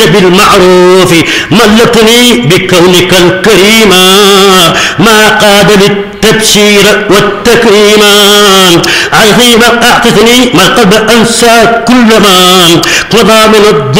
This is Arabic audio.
بالمعروف ملكني بكونك الكريما ما قاد للتبشير والتكريما عظيما أعطتني ما قد أنسى كل ما قضى من الظلم